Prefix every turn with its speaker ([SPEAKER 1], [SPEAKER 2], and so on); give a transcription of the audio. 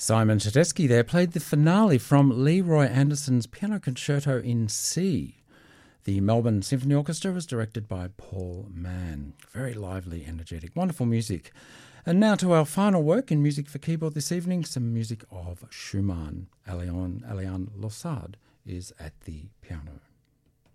[SPEAKER 1] Simon Tedeschi there played the finale from Leroy Anderson's Piano Concerto in C. The Melbourne Symphony Orchestra was directed by Paul Mann. Very lively, energetic, wonderful music. And now to our final work in music for keyboard this evening, some music of Schumann. Alain Lossard is at the piano.